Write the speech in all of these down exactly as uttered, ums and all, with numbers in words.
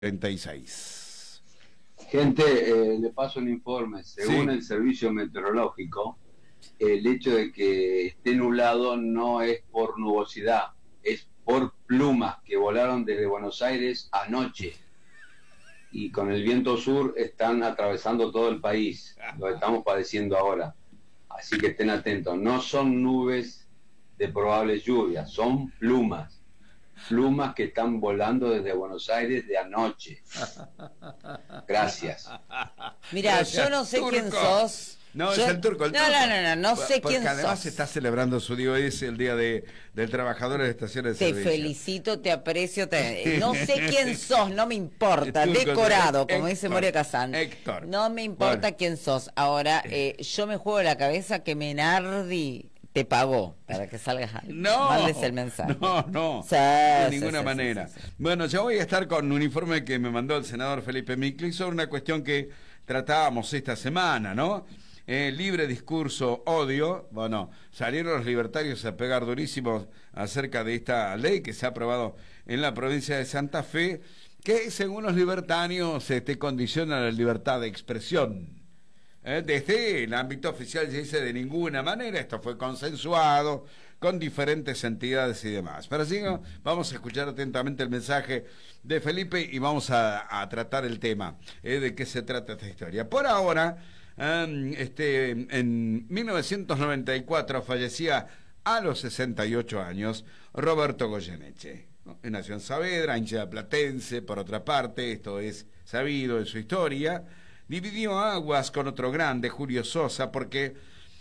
treinta y seis. Gente, eh, le paso un informe. Según Sí. el servicio meteorológico, el hecho de que esté nublado no es por nubosidad, es por plumas que volaron desde Buenos Aires anoche. Y con el viento sur están atravesando todo el país. Lo estamos padeciendo ahora. Así que estén atentos. No son nubes de probables lluvias, son plumas. Plumas que están volando desde Buenos Aires de anoche. Gracias. Mira, Gracias, yo no sé turco. quién sos. No, Yo- es el turco. El no, turco. no, no, no, no sé Porque quién además sos. se está celebrando su día, hoy es el día de, del trabajador de estaciones de Te servicio. felicito, te aprecio, te... no sé quién sos, no me importa, El turco, decorado, Héctor, como dice Moria Kazan. Héctor. No me importa Bueno. quién sos. Ahora, eh, yo me juego la cabeza que Menardi te pagó para que salgas ahí. No, Mandes el mensaje. no, no, Sí, de sí, ninguna sí, manera. sí, sí, sí. Bueno, ya voy a estar con un informe que me mandó el senador Felipe Micli sobre una cuestión que tratábamos esta semana, ¿no? Eh, libre discurso, odio. Bueno, salieron los libertarios a pegar durísimos acerca de esta ley que se ha aprobado en la provincia de Santa Fe, que según los libertarios este, condiciona la libertad de expresión. Eh, desde el ámbito oficial se dice de ninguna manera, esto fue consensuado con diferentes entidades y demás. Pero así no, vamos a escuchar atentamente el mensaje de Felipe y vamos a, a tratar el tema, eh, de qué se trata esta historia. Por ahora, eh, este, en mil novecientos noventa y cuatro fallecía a los sesenta y ocho años Roberto Goyeneche, ¿no? Nació en Saavedra, hincha platense, por otra parte, esto es sabido en su historia. Dividió aguas con otro grande, Julio Sosa, porque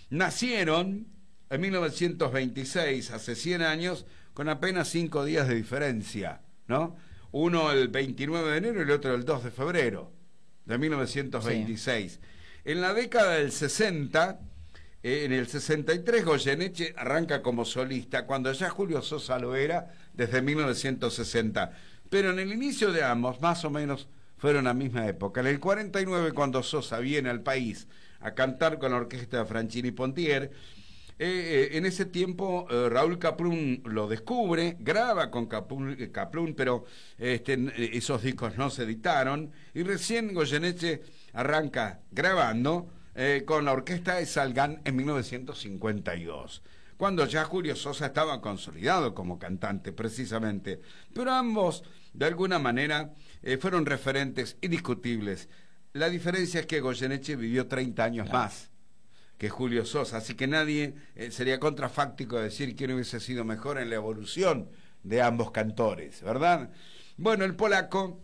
nacieron en mil novecientos veintiséis, hace cien años, con apenas cinco días de diferencia, ¿no? Uno el veintinueve de enero y el otro el dos de febrero de mil novecientos veintiséis. Sí. En la década del sesenta, eh, en el sesenta y tres, Goyeneche arranca como solista, cuando ya Julio Sosa lo era desde mil novecientos sesenta. Pero en el inicio de ambos, más o menos, fueron a la misma época. En el cuarenta y nueve, cuando Sosa viene al país a cantar con la orquesta de Franchini Pontier, eh, eh, en ese tiempo eh, Raúl Caprún lo descubre, graba con Caprún, eh, Caprún pero este, esos discos no se editaron, y recién Goyeneche arranca grabando eh, con la orquesta de Salgán en mil novecientos cincuenta y dos. Cuando ya Julio Sosa estaba consolidado como cantante, precisamente. Pero ambos, de alguna manera, eh, fueron referentes indiscutibles. La diferencia es que Goyeneche vivió treinta años claro. más que Julio Sosa, así que nadie eh, sería contrafáctico decir quién hubiese sido mejor en la evolución de ambos cantores, ¿verdad? Bueno, el polaco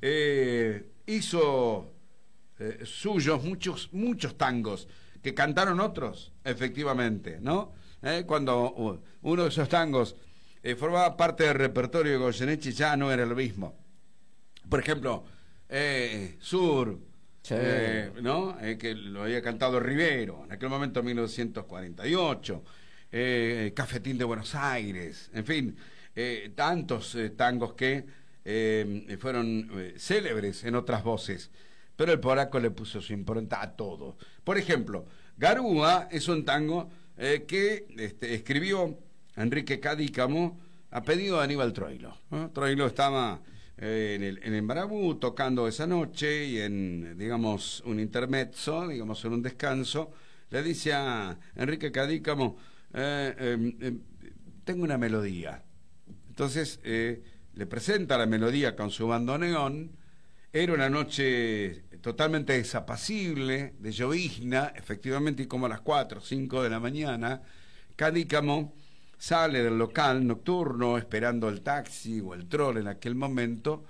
eh, hizo eh, suyos muchos, muchos tangos, que cantaron otros, efectivamente, ¿no? Eh, cuando uh, uno de esos tangos eh, formaba parte del repertorio de Goyeneche, ya no era lo mismo. Por ejemplo, eh, Sur, sí. eh, ¿no? Eh, que lo había cantado Rivero, en aquel momento mil novecientos cuarenta y ocho, eh, Cafetín de Buenos Aires, en fin, eh, tantos eh, tangos que eh, fueron eh, célebres en otras voces. Pero el polaco le puso su impronta a todo. Por ejemplo, Garúa es un tango eh, que este, escribió Enrique Cadícamo a pedido de Aníbal Troilo, ¿no? Troilo estaba eh, en el en el Marabú tocando esa noche y en, digamos, un intermezzo, digamos, en un descanso, le dice a Enrique Cadícamo, eh, eh, eh, tengo una melodía. Entonces eh, le presenta la melodía con su bandoneón. Era una noche totalmente desapacible, de llovizna, efectivamente, y como a las cuatro o cinco de la mañana, Cadícamo sale del local nocturno esperando el taxi o el troll en aquel momento,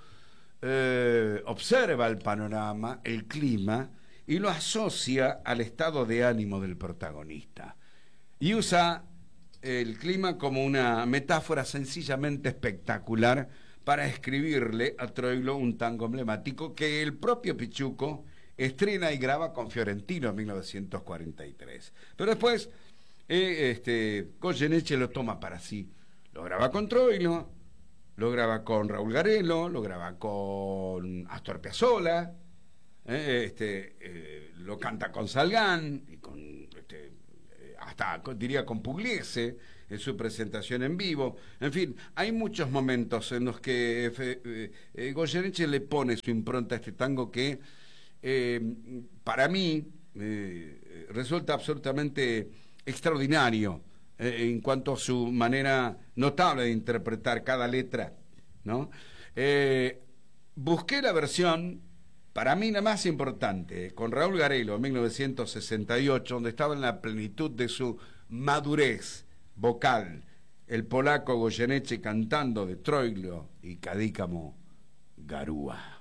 eh, observa el panorama, el clima, y lo asocia al estado de ánimo del protagonista. Y usa el clima como una metáfora sencillamente espectacular para escribirle a Troilo un tango emblemático que el propio Pichuco estrena y graba con Fiorentino en mil novecientos cuarenta y tres. Pero después eh, este, Goyeneche lo toma para sí. Lo graba con Troilo, lo graba con Raúl Garelo, lo graba con Astor Piazzolla, eh, este, eh, lo canta con Salgán y con este, hasta diría con Pugliese en su presentación en vivo. En fin, hay muchos momentos en los que eh, eh, Goyeneche le pone su impronta a este tango que eh, para mí eh, resulta absolutamente extraordinario eh, en cuanto a su manera notable de interpretar cada letra, ¿no? Eh, busqué la versión, para mí la más importante, con Raúl Garelo en mil novecientos sesenta y ocho, donde estaba en la plenitud de su madurez vocal, el polaco Goyeneche cantando de Troilo y Cadícamo Garúa.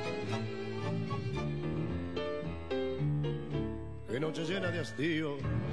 Qué noche llena de hastío